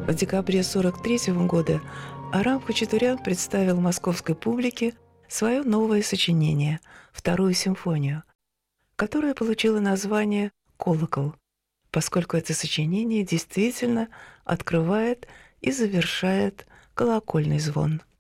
В декабре 1943 года Арам Хачатурян представил московской публике свое новое сочинение «Вторую симфонию», которое получило название «Колокол», поскольку это сочинение действительно открывает и завершает колокольный звон.